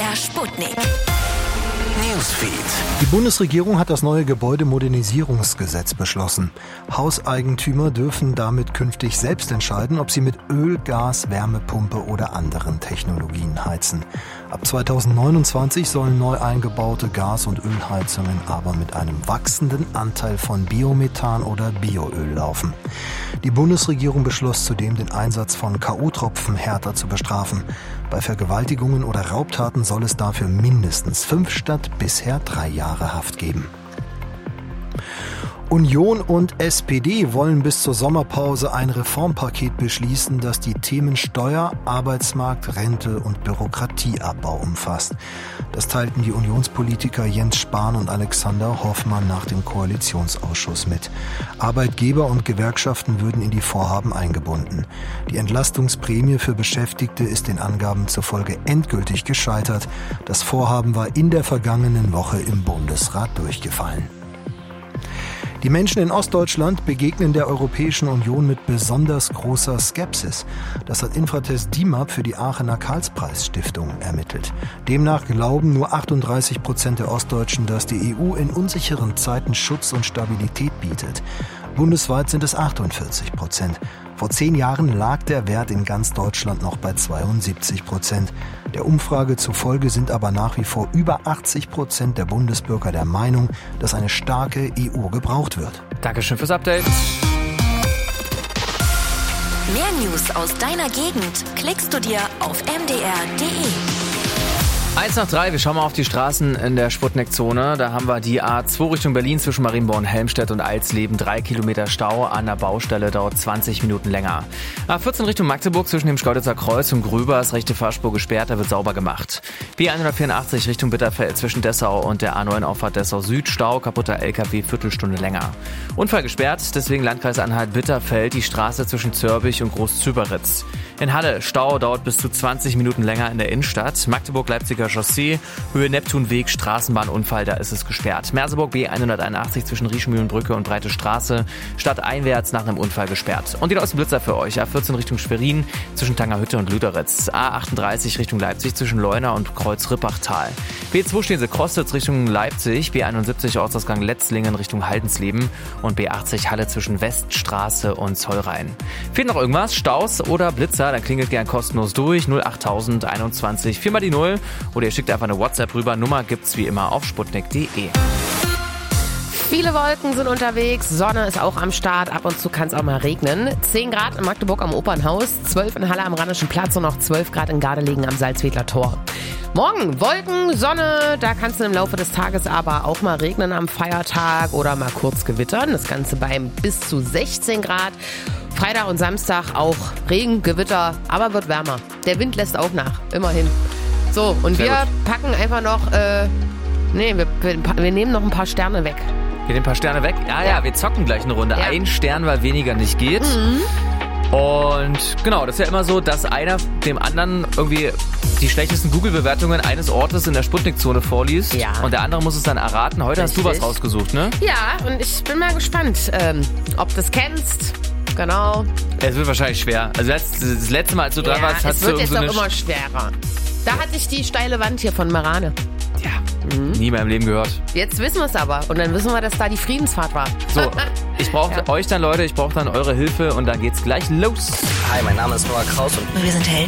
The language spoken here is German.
MDR Sputnik. Newsfeed. Die Bundesregierung hat das neue Gebäudemodernisierungsgesetz beschlossen. Hauseigentümer dürfen damit künftig selbst entscheiden, ob sie mit Öl, Gas, Wärmepumpe oder anderen Technologien heizen. Ab 2029 sollen neu eingebaute Gas- und Ölheizungen aber mit einem wachsenden Anteil von Biomethan oder Bioöl laufen. Die Bundesregierung beschloss zudem, den Einsatz von K.O.-Tropfen härter zu bestrafen. Bei Vergewaltigungen oder Raubtaten soll es dafür mindestens 5 statt bisher 3 Jahre Haft geben. Union und SPD wollen bis zur Sommerpause ein Reformpaket beschließen, das die Themen Steuer, Arbeitsmarkt, Rente und Bürokratieabbau umfasst. Das teilten die Unionspolitiker Jens Spahn und Alexander Hoffmann nach dem Koalitionsausschuss mit. Arbeitgeber und Gewerkschaften würden in die Vorhaben eingebunden. Die Entlastungsprämie für Beschäftigte ist den Angaben zufolge endgültig gescheitert. Das Vorhaben war in der vergangenen Woche im Bundesrat durchgefallen. Die Menschen in Ostdeutschland begegnen der Europäischen Union mit besonders großer Skepsis. Das hat Infratest DIMAP für die Aachener Karlspreis-Stiftung ermittelt. Demnach glauben nur 38% der Ostdeutschen, dass die EU in unsicheren Zeiten Schutz und Stabilität bietet. Bundesweit sind es 48%. Vor 10 Jahren lag der Wert in ganz Deutschland noch bei 72%. Der Umfrage zufolge sind aber nach wie vor über 80% der Bundesbürger der Meinung, dass eine starke EU gebraucht wird. Dankeschön fürs Update. Mehr News aus deiner Gegend klickst du dir auf mdr.de. 1 nach 3, wir schauen mal auf die Straßen in der Sputnik-Zone. Da haben wir die A2 Richtung Berlin zwischen Marienborn, Helmstedt und Alsleben. 3 Kilometer Stau an der Baustelle, dauert 20 Minuten länger. A14 Richtung Magdeburg zwischen dem Schkeuditzer Kreuz und Grübers, rechte Fahrspur gesperrt, da wird sauber gemacht. B184 Richtung Bitterfeld zwischen Dessau und der A9 Auffahrt Dessau Süd. Stau, kaputter LKW, Viertelstunde länger. Unfall gesperrt, deswegen Landkreis Anhalt-Bitterfeld, die Straße zwischen Zörbich und Groß-Züberitz. In Halle, Stau dauert bis zu 20 Minuten länger in der Innenstadt. Magdeburg-Leipziger Chaussee, Höhe Neptunweg, Straßenbahnunfall, da ist es gesperrt. Merseburg B181 zwischen Riechmühlenbrücke und Breite Straße, stadteinwärts nach einem Unfall gesperrt. Und die neuesten Blitzer für euch, A14 Richtung Schwerin zwischen Tangerhütte und Lüderitz. A38 Richtung Leipzig zwischen Leuna und Kreuz-Rippachtal. B2 stehen sie Krostitz Richtung Leipzig, B71 Ortsausgang Letzlingen Richtung Haldensleben und B80 Halle zwischen Weststraße und Zollrhein. Fehlt noch irgendwas? Staus oder Blitzer? Dann klingelt gern kostenlos durch 08000 21 4 mal die 0 oder ihr schickt einfach eine WhatsApp rüber. Nummer gibt's wie immer auf sputnik.de. Viele Wolken sind unterwegs, Sonne ist auch am Start, ab und zu kann es auch mal regnen. 10 Grad in Magdeburg am Opernhaus, 12 in Halle am Rheinischen Platz und noch 12 Grad in Gardelegen am Salzwedler Tor. Morgen Wolken, Sonne, da kann es im Laufe des Tages aber auch mal regnen am Feiertag oder mal kurz gewittern. Das Ganze bei bis zu 16 Grad. Freitag und Samstag auch Regen, Gewitter, aber wird wärmer. Der Wind lässt auch nach, immerhin. So, und wir packen einfach noch, wir nehmen noch ein paar Sterne weg. Wir nehmen ein paar Sterne weg? Ja, wir zocken gleich eine Runde. Ja. Ein Stern, weil weniger nicht geht. Und genau, das ist ja immer so, dass einer dem anderen irgendwie die schlechtesten Google-Bewertungen eines Ortes in der Sputnik-Zone vorliest. Ja. Und der andere muss es dann erraten. Heute hast du was rausgesucht, ne? Ja, und ich bin mal gespannt, ob du es kennst. Genau. Es wird wahrscheinlich schwer. Also das letzte Mal, als du dran warst, hast du es wird jetzt auch immer schwerer. Da hatte ich die steile Wand hier von Marane. Ja, nie mehr im Leben gehört. Jetzt wissen wir es aber. Und dann wissen wir, dass da die Friedensfahrt war. So, ich brauche euch dann, Leute, ich brauche dann eure Hilfe und dann geht's gleich los. Hi, mein Name ist Noah Kraus und wir sind Helden.